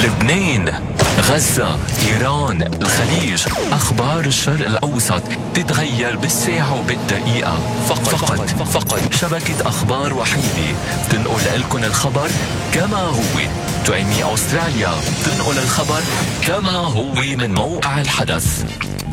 لبنان، غزة، إيران، الخليج. أخبار الشرق الأوسط تتغير بالساعة وبالدقيقة. فقط شبكة أخبار وحيدة تنقل لكم الخبر كما هو. تعمي أستراليا تنقل الخبر كما هو من موقع الحدث.